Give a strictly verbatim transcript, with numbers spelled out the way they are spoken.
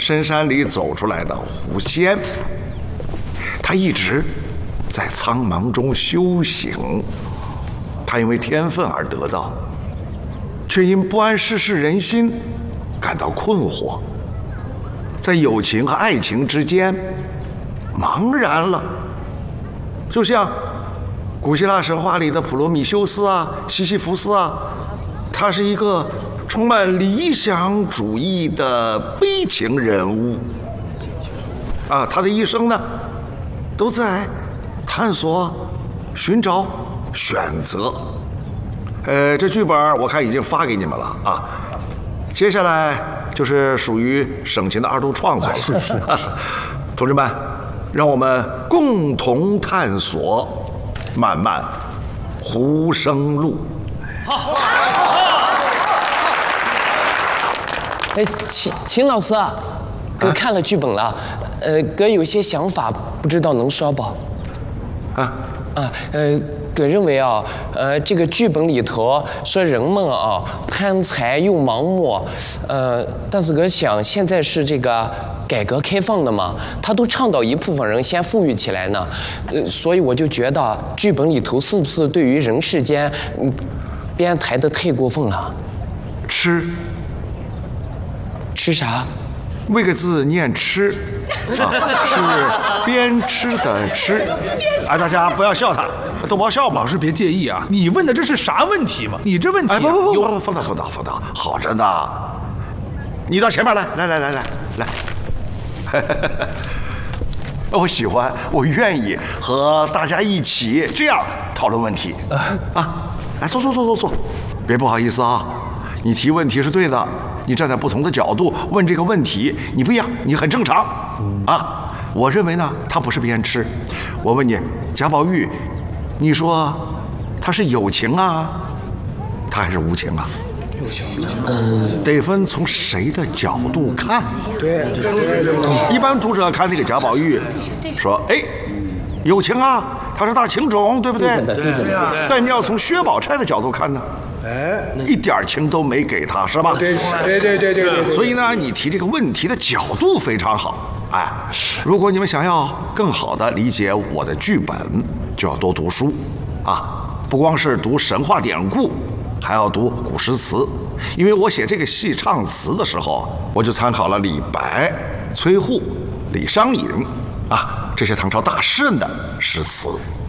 深山里走出来的狐仙，他一直在苍茫中修行。他因为天分而得到，却因不谙世事人心感到困惑，在友情和爱情之间茫然了。就像古希腊神话里的普罗米修斯啊、西西弗斯啊，他是一个充满理想主义的悲情人物啊，他的一生呢，都在探索、寻找、选择。呃，这剧本我看已经发给你们了啊，接下来就是属于省琴的二度创作了。 是是， 同志们，让我们共同探索漫漫狐生路。 好。哎，秦秦老师，哥看了剧本了，呃，哥有些想法，不知道能说不？ 啊啊，呃。哥认为啊，呃，这个剧本里头说人们啊贪财又盲目，呃，但是哥想现在是这个改革开放的嘛，他都倡导一部分人先富裕起来呢，呃，所以我就觉得剧本里头是不是对于人世间，嗯，编排的太过分了？ 吃， 吃啥？ 位个字念吃，啊，是边吃的吃。哎，大家不要笑他，都不要笑嘛。 老师别介意啊，你问的这是啥问题嘛？你这问题、啊， 哎，不不不，放倒放倒放倒，好着呢。你到前面来，来来来来来。我喜欢，我愿意和大家一起这样讨论问题。啊，来坐坐坐坐坐，别不好意思啊，你提问题是对的。你站在不同的角度问这个问题，你不一样，你很正常，啊，我认为呢，他不是边吃。我问你，贾宝玉，你说他是有情啊，他还是无情啊？有情，嗯，得分从谁的角度看。 对对对对。 一般读者看那个贾宝玉，说，哎，有情啊，他是大情种，对不对？ 对对对。 但你要从薛宝钗的角度看呢？哎，一点情都没给他，是吧？ 对对对对对对。 所以呢，你提这个问题的角度非常好。哎，如果你们想要更好的理解我的剧本，就要多读书啊！不光是读神话典故，还要读古诗词。因为我写这个戏唱词的时候，我就参考了李白、崔护、李商隐啊这些唐朝大诗人的诗词。